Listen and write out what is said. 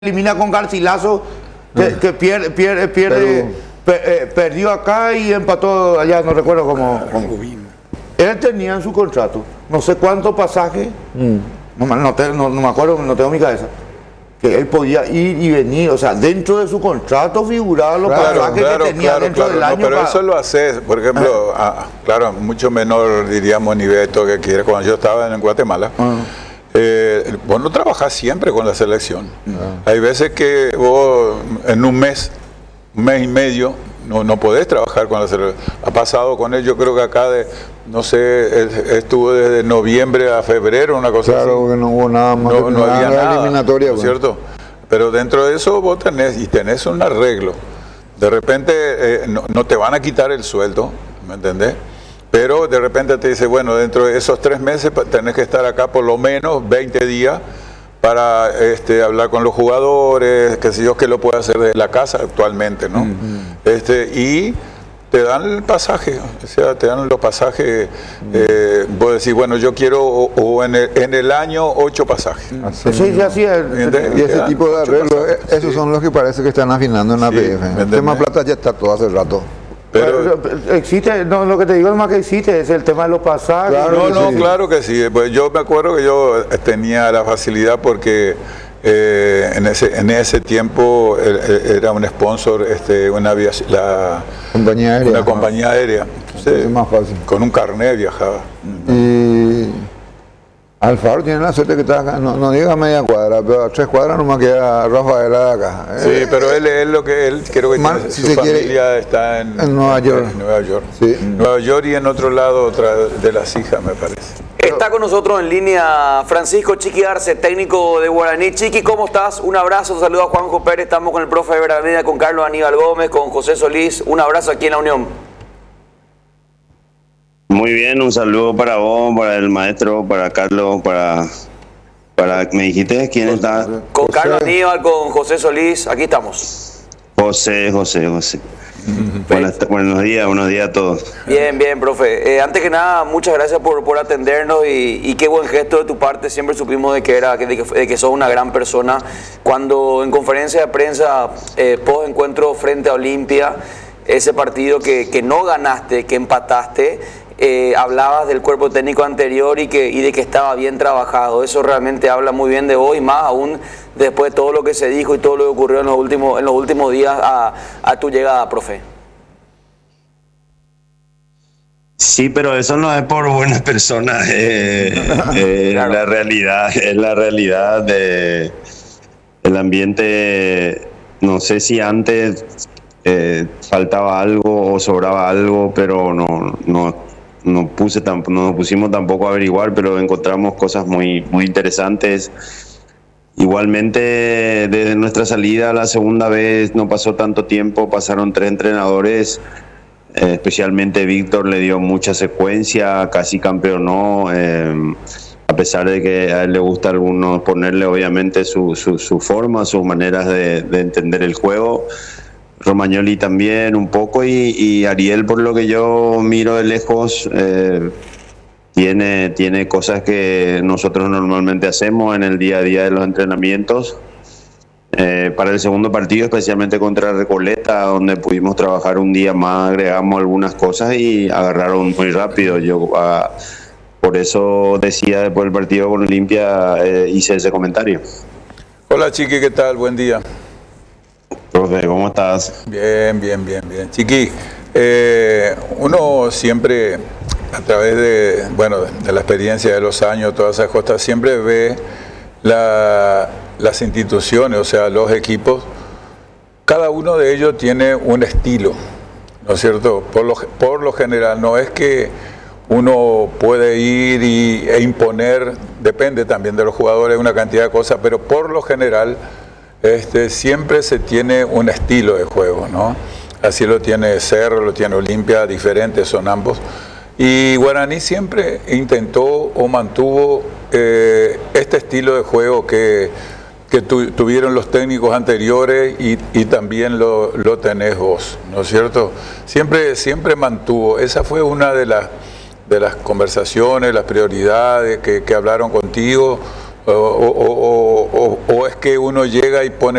elimina con Garcilaso, que perdió acá y empató allá, no recuerdo cómo. Él tenía en su contrato no sé cuántos pasajes, no me acuerdo, no tengo en mi cabeza, que él podía ir y venir, o sea, dentro de su contrato figuraban los pasajes que tenía dentro del año. No, pero eso lo haces, por ejemplo, claro, mucho menor, diríamos, nivel de todo que quiere. Cuando yo estaba en Guatemala, vos no trabajás siempre con la selección. Hay veces que vos en un mes y medio, no podés trabajar con la selección. Ha pasado con él, yo creo que acá no sé, estuvo desde noviembre a febrero, una cosa así. Claro, que no hubo nada más, no había nada eliminatoria, ¿no es cierto? Pero dentro de eso vos tenés un arreglo. De repente no te van a quitar el sueldo, ¿me entendés? Pero de repente te dice, bueno, dentro de esos 3 meses tenés que estar acá por lo menos 20 días para hablar con los jugadores, qué sé yo, que lo puede hacer desde la casa actualmente, ¿no? Y te dan el pasaje, o sea, te dan los pasajes, vos decís, bueno, yo quiero en el año 8 pasajes. Así es. Y ese tipo de arreglos, esos son los que parece que están afinando en la PF. El tema plata ya está todo hace rato. Pero existe, no, lo que te digo es más que existe, es el tema de los pasajes. Claro, claro que sí. Pues yo me acuerdo que yo tenía la facilidad porque en ese tiempo era un sponsor, una compañía aérea. Entonces, es más fácil. Con un carnet viajaba. Y Alfaro tiene la suerte que está acá, no diga media cuadra, pero a 3 cuadras nomás queda Rafaela de acá. Sí, pero él creo que su familia está en Nueva York. En Nueva York. Sí. Nueva York y en otro lado otra de las hijas, me parece. Está con nosotros en línea Francisco Chiqui Arce, técnico de Guaraní. Chiqui, ¿cómo estás? Un abrazo, saludos a Juanjo Pérez, estamos con el profe Eber, con Carlos Aníbal Gómez, con José Solís. Un abrazo aquí en La Unión. Muy bien, un saludo para vos, para el maestro, para Carlos, para ¿me dijiste quién está? Con Carlos Aníbal, con José Solís, aquí estamos. José. Buenos días a todos. Bien, profe. Antes que nada, muchas gracias por atendernos y qué buen gesto de tu parte. Siempre supimos de que sos una gran persona. Cuando en conferencia de prensa, post encuentro frente a Olimpia, ese partido que no ganaste, que empataste, hablabas del cuerpo técnico anterior y de que estaba bien trabajado. Eso realmente habla muy bien de vos y más aún después de todo lo que se dijo y todo lo que ocurrió en los últimos días a tu llegada, profe. Sí, pero eso no es por buenas personas, claro. Es la realidad del ambiente. No sé si antes faltaba algo o sobraba algo, pero no nos pusimos tampoco a averiguar, pero encontramos cosas muy interesantes. Igualmente, desde nuestra salida la segunda vez no pasó tanto tiempo, pasaron 3 entrenadores, especialmente Víctor le dio mucha secuencia, casi campeonó, a pesar de que a él le gusta a algunos ponerle obviamente su forma, sus maneras de entender el juego. Romagnoli también un poco y Ariel, por lo que yo miro de lejos, tiene cosas que nosotros normalmente hacemos en el día a día de los entrenamientos. Para el segundo partido, especialmente contra Recoleta, donde pudimos trabajar un día más, agregamos algunas cosas y agarraron muy rápido. Por eso decía después del partido con Olimpia, hice ese comentario. Hola Chiqui, ¿qué tal? Buen día. Profe, ¿cómo estás? Bien. Chiqui, uno siempre, a través de la experiencia de los años, todas esas cosas, siempre ve las instituciones, o sea, los equipos, cada uno de ellos tiene un estilo, ¿no es cierto? Por lo general, no es que uno puede ir e imponer, depende también de los jugadores, una cantidad de cosas, pero por lo general siempre se tiene un estilo de juego, ¿no? Así lo tiene Cerro, lo tiene Olimpia, diferentes son ambos. Y Guaraní siempre intentó o mantuvo este estilo de juego que tuvieron los técnicos anteriores y también lo tenés vos, ¿no es cierto? Siempre mantuvo, esa fue una de las conversaciones, las prioridades que hablaron contigo, O es que uno llega y pone